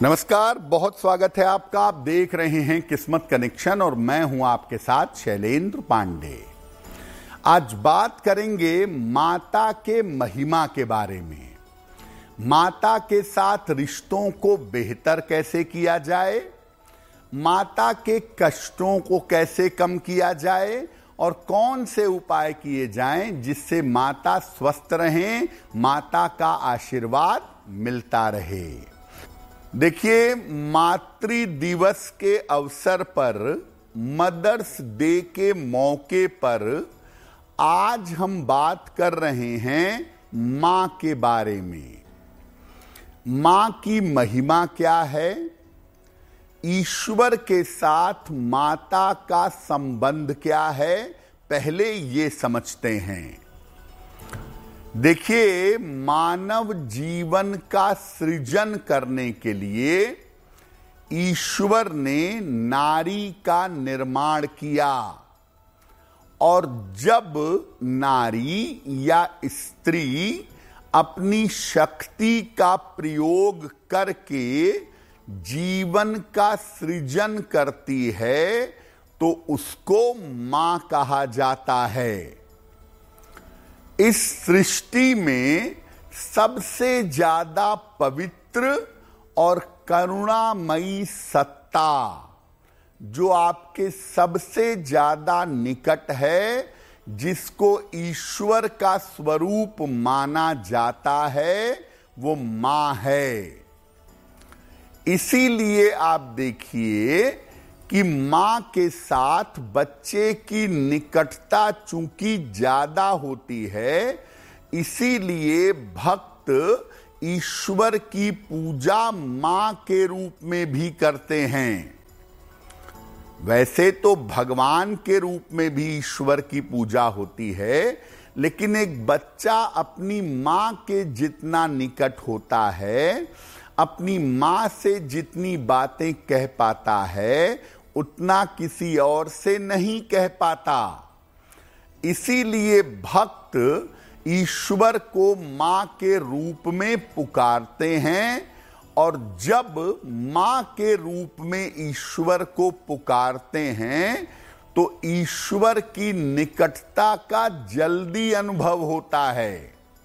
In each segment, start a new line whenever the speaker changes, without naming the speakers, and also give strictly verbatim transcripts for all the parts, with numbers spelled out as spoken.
नमस्कार, बहुत स्वागत है आपका। आप देख रहे हैं किस्मत कनेक्शन और मैं हूं आपके साथ शैलेंद्र पांडे। आज बात करेंगे माता के महिमा के बारे में। माता के साथ रिश्तों को बेहतर कैसे किया जाए, माता के कष्टों को कैसे कम किया जाए और कौन से उपाय किए जाएं जिससे माता स्वस्थ रहें, माता का आशीर्वाद मिलता रहे। देखिए, मातृ दिवस के अवसर पर, मदर्स डे के मौके पर आज हम बात कर रहे हैं मां के बारे में। मां की महिमा क्या है, ईश्वर के साथ माता का संबंध क्या है, पहले ये समझते हैं। देखिए, मानव जीवन का सृजन करने के लिए ईश्वर ने नारी का निर्माण किया और जब नारी या स्त्री अपनी शक्ति का प्रयोग करके जीवन का सृजन करती है तो उसको मां कहा जाता है। इस सृष्टि में सबसे ज्यादा पवित्र और करुणामयी सत्ता जो आपके सबसे ज्यादा निकट है, जिसको ईश्वर का स्वरूप माना जाता है, वो मां है। इसीलिए आप देखिए कि मां के साथ बच्चे की निकटता चूंकि ज्यादा होती है, इसीलिए भक्त ईश्वर की पूजा मां के रूप में भी करते हैं। वैसे तो भगवान के रूप में भी ईश्वर की पूजा होती है, लेकिन एक बच्चा अपनी मां के जितना निकट होता है, अपनी मां से जितनी बातें कह पाता है, उतना किसी और से नहीं कह पाता। इसीलिए भक्त ईश्वर को मां के रूप में पुकारते हैं और जब मां के रूप में ईश्वर को पुकारते हैं तो ईश्वर की निकटता का जल्दी अनुभव होता है।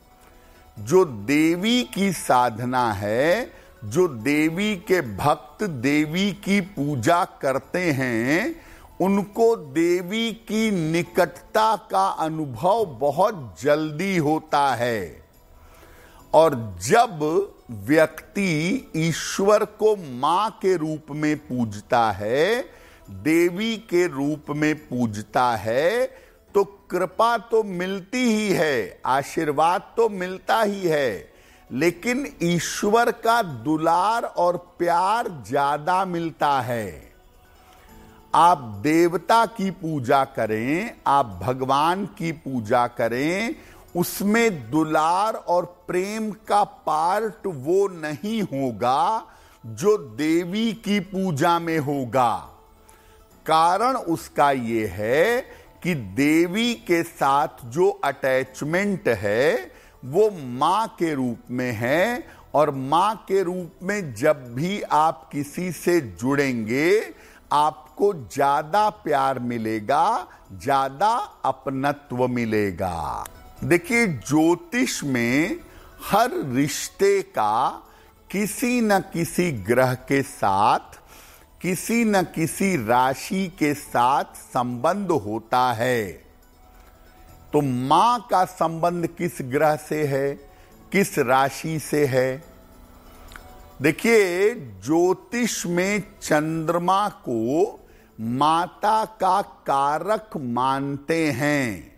जो देवी की साधना है, जो देवी के भक्त देवी की पूजा करते हैं, उनको देवी की निकटता का अनुभव बहुत जल्दी होता है। और जब व्यक्ति ईश्वर को मां के रूप में पूजता है, देवी के रूप में पूजता है, तो कृपा तो मिलती ही है, आशीर्वाद तो मिलता ही है, लेकिन ईश्वर का दुलार और प्यार ज्यादा मिलता है। आप देवता की पूजा करें, आप भगवान की पूजा करें, उसमें दुलार और प्रेम का पार्ट वो नहीं होगा जो देवी की पूजा में होगा। कारण उसका ये है कि देवी के साथ जो अटैचमेंट है वो मां के रूप में है, और मां के रूप में जब भी आप किसी से जुड़ेंगे आपको ज्यादा प्यार मिलेगा, ज्यादा अपनत्व मिलेगा। देखिए, ज्योतिष में हर रिश्ते का किसी न किसी ग्रह के साथ, किसी न किसी राशि के साथ संबंध होता है। तो मां का संबंध किस ग्रह से है, किस राशि से है? देखिए, ज्योतिष में चंद्रमा को माता का कारक मानते हैं।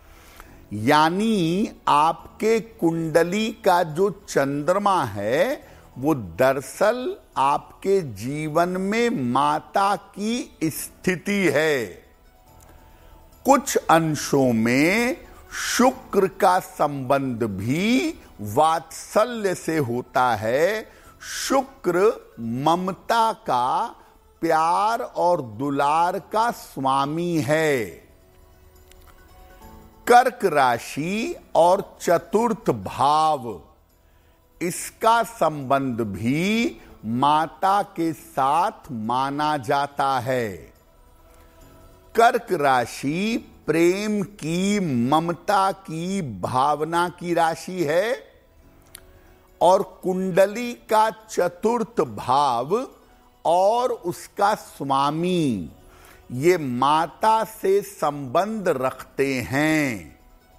यानी आपके कुंडली का जो चंद्रमा है वो दरअसल आपके जीवन में माता की स्थिति है। कुछ अंशों में शुक्र का संबंध भी वात्सल्य से होता है। शुक्र ममता का, प्यार और दुलार का स्वामी है। कर्क राशि और चतुर्थ भाव, इसका संबंध भी माता के साथ माना जाता है। कर्क राशि प्रेम की, ममता की, भावना की राशि है और कुंडली का चतुर्थ भाव और उसका स्वामी ये माता से संबंध रखते हैं।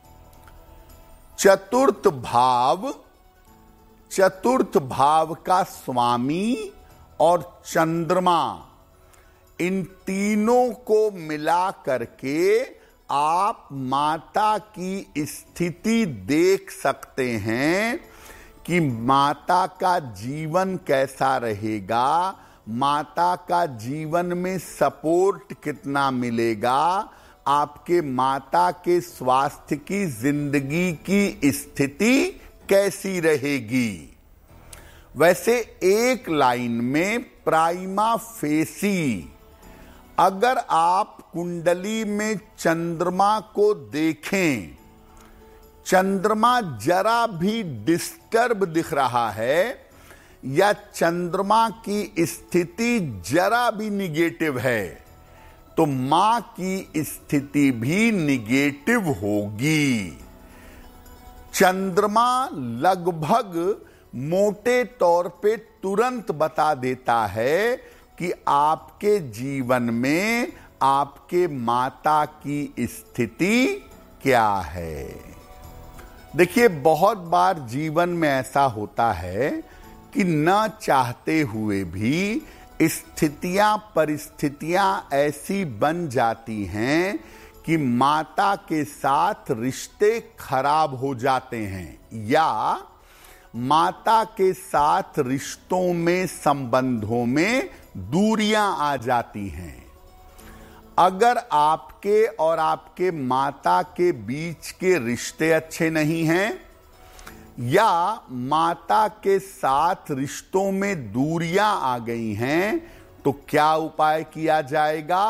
चतुर्थ भाव, चतुर्थ भाव का स्वामी और चंद्रमा, इन तीनों को मिला करके आप माता की स्थिति देख सकते हैं कि माता का जीवन कैसा रहेगा, माता का जीवन में सपोर्ट कितना मिलेगा, आपके माता के स्वास्थ्य की, जिंदगी की स्थिति कैसी रहेगी। वैसे एक लाइन में प्राइमा फेसी अगर आप कुंडली में चंद्रमा को देखें, चंद्रमा जरा भी डिस्टर्ब दिख रहा है या चंद्रमा की स्थिति जरा भी निगेटिव है, तो मां की स्थिति भी निगेटिव होगी। चंद्रमा लगभग मोटे तौर पे तुरंत बता देता है कि आपके जीवन में आपके माता की स्थिति क्या है। देखिए, बहुत बार जीवन में ऐसा होता है कि न चाहते हुए भी स्थितियां, परिस्थितियां ऐसी बन जाती हैं कि माता के साथ रिश्ते खराब हो जाते हैं या माता के साथ रिश्तों में, संबंधों में दूरियां आ जाती हैं। अगर आपके और आपके माता के बीच के रिश्ते अच्छे नहीं हैं या माता के साथ रिश्तों में दूरियां आ गई हैं, तो क्या उपाय किया जाएगा?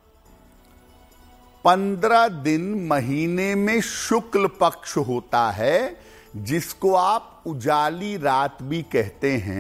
पंद्रह दिन महीने में शुक्ल पक्ष होता है, जिसको आप उजाली रात भी कहते हैं।